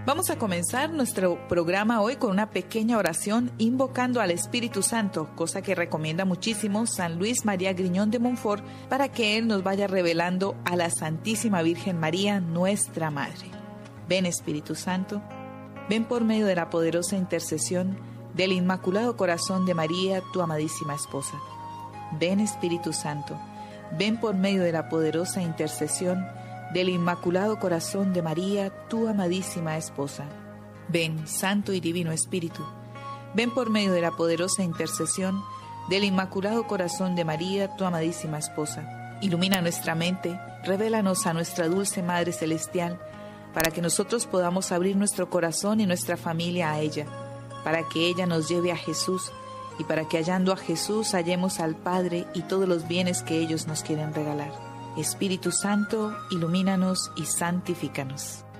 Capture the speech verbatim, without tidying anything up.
Vamos a comenzar nuestro programa hoy con una pequeña oración invocando al Espíritu Santo, cosa que recomienda muchísimo San Luis María Griñón de Montfort, para que Él nos vaya revelando a la Santísima Virgen María, nuestra Madre. Ven, Espíritu Santo, ven por medio de la poderosa intercesión del Inmaculado Corazón de María, tu amadísima esposa. Ven, Espíritu Santo, ven por medio de la poderosa intercesión del Inmaculado Corazón de María, tu amadísima esposa. Ven, Santo y Divino Espíritu, ven por medio de la poderosa intercesión del Inmaculado Corazón de María, tu amadísima esposa. Ilumina nuestra mente, revélanos a nuestra dulce Madre Celestial, para que nosotros podamos abrir nuestro corazón y nuestra familia a ella, para que ella nos lleve a Jesús, y para que hallando a Jesús hallemos al Padre y todos los bienes que ellos nos quieren regalar. Espíritu Santo, ilumínanos y santifícanos.